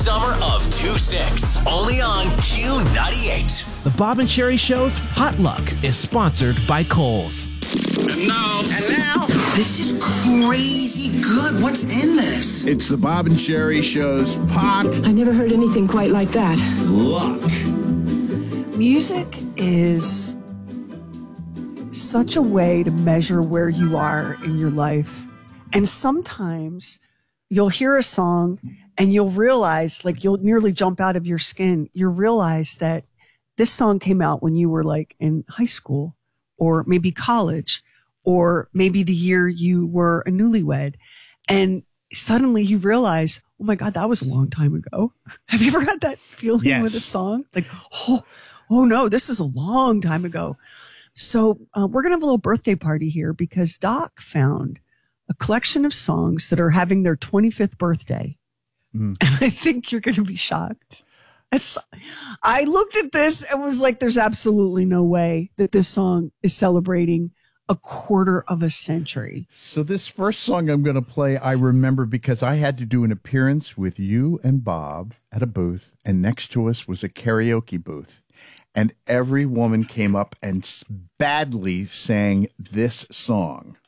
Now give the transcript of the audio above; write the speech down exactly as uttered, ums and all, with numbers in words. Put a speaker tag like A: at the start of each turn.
A: Summer of two six, only on Q ninety-eight.
B: The Bob and Sherry Show's Potluck is sponsored by Kohl's.
C: And now,
D: And now,
E: This is crazy good. What's in this?
C: it's the Bob and Sherry Show's Potluck.
F: I never heard anything quite like that.
G: Music is such a way to measure where you are in your life. And sometimes you'll hear a song and you'll realize, like, you'll nearly jump out of your skin. You realize that this song came out when you were like in high school or maybe college or maybe the year you were a newlywed. And suddenly you realize, oh my God, that was a long time ago. Have you ever had that feeling
B: Yes.
G: with a song? Like, oh, oh no, this is a long time ago. So uh, we're going to have a little birthday party here because Doc found a collection of songs that are having their twenty-fifth birthday. Mm. And I think you're going to be shocked. It's, I looked at this and was like, there's absolutely no way that this song is celebrating a quarter of a century.
C: So this first song I'm going to play, I remember because I had to do an appearance with you and Bob at a booth, and next to us was a karaoke booth. And every woman came up and badly sang this song.